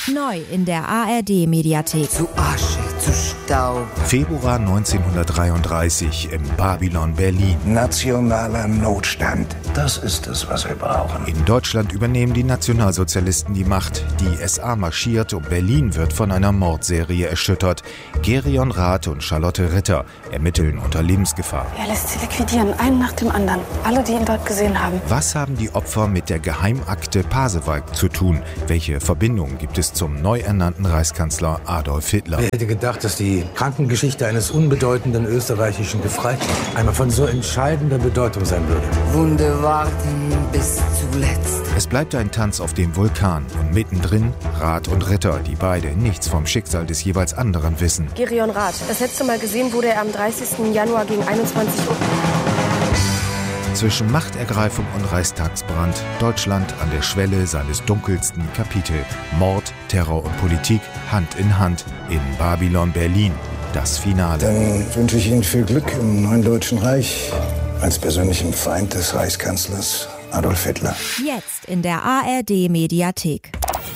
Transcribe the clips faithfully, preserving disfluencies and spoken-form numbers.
Neu in der A R D-Mediathek. Zu Asche, zu Staub. Februar neunzehnhundertdreiunddreißig im Babylon Berlin. Nationaler Notstand. Das ist es, was wir brauchen. In Deutschland übernehmen die Nationalsozialisten die Macht. Die S A marschiert und Berlin wird von einer Mordserie erschüttert. Gerion Rath und Charlotte Ritter ermitteln unter Lebensgefahr. Er lässt sie liquidieren, einen nach dem anderen. Alle, die ihn dort gesehen haben. Was haben die Opfer mit der Geheimakte Pasewalk zu tun? Welche Verbindung gibt es zum neu ernannten Reichskanzler Adolf Hitler? Wer hätte gedacht, dass die Krankengeschichte eines unbedeutenden österreichischen Gefreiten einmal von so entscheidender Bedeutung sein würde? Wunde warten bis zuletzt. Es bleibt ein Tanz auf dem Vulkan und mittendrin Rath und Ritter, die beide nichts vom Schicksal des jeweils anderen wissen. Gerion Rath. Das letzte Mal gesehen wurde er am dreißigsten Januar gegen einundzwanzig Uhr. Zwischen Machtergreifung und Reichstagsbrand, Deutschland an der Schwelle seines dunkelsten Kapitel. Mord, Terror und Politik Hand in Hand in Babylon Berlin. Das Finale. Dann wünsche ich Ihnen viel Glück im neuen Deutschen Reich als persönlichem Feind des Reichskanzlers Adolf Hitler. Jetzt in der A R D-Mediathek.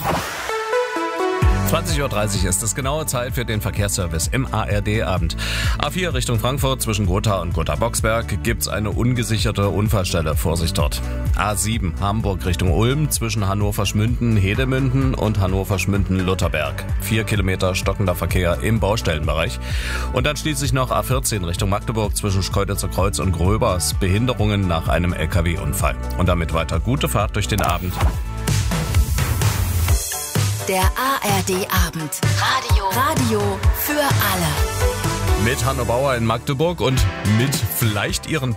zwanzig Uhr dreißig ist es, genaue Zeit für den Verkehrsservice im A R D-Abend. A vier Richtung Frankfurt zwischen Gotha und Gotha-Boxberg gibt's eine ungesicherte Unfallstelle. Vorsicht dort. A sieben Hamburg Richtung Ulm zwischen Hannover-Schmünden-Hedemünden und Hannover-Schmünden-Lutherberg. Vier Kilometer stockender Verkehr im Baustellenbereich. Und dann schließlich noch A vierzehn Richtung Magdeburg zwischen Schkeuditzer Kreuz und Gröbers. Behinderungen nach einem L K W-Unfall. Und damit weiter gute Fahrt durch den Abend. Der A R D-Abend. Radio. Radio für alle. Mit Hanno Bauer in Magdeburg und mit vielleicht ihren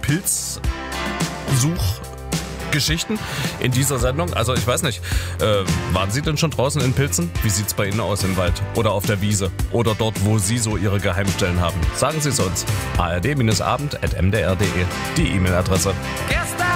Pilzsuchgeschichten in dieser Sendung. Also ich weiß nicht, äh, waren Sie denn schon draußen in Pilzen? Wie sieht's bei Ihnen aus im Wald oder auf der Wiese oder dort, wo Sie so Ihre Geheimstellen haben? Sagen Sie es uns. A R D Abend at m d r punkt d e, die E-Mail-Adresse. Gestern